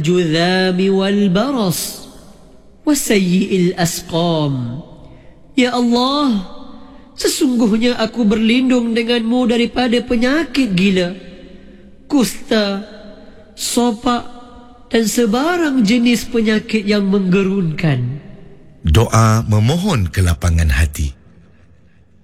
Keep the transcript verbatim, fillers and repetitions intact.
الجذام والبرص وسيء الأسقام. Ya Allah, sesungguhnya aku berlindung denganmu daripada penyakit gila, kusta, sopak dan sebarang jenis penyakit yang menggerunkan. Doa memohon kelapangan hati.